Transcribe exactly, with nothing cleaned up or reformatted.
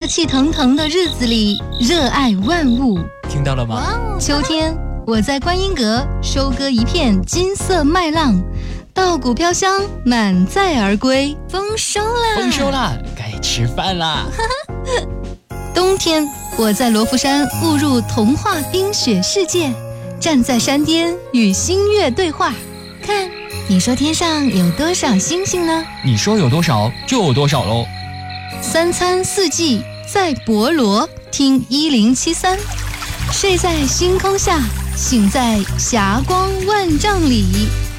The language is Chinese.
气腾腾的日子里，热爱万物。 听到了吗？ 秋天，我在观音阁收割一片金色麦浪，稻谷飘香，满载而归。丰收啦！ 丰收啦！该吃饭啦！ 冬天，我在罗浮山误入童话冰雪世界，站在山巅与星月对话。看，你说天上有多少星星呢？ 你说有多少就有多少喽。 三餐四季在博罗，听一零七三，睡在星空下，醒在霞光万丈里。